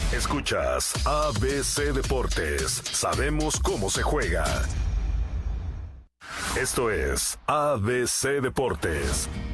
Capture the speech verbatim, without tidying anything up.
Escuchas A B C Deportes. Sabemos cómo se juega. Esto es A B C Deportes.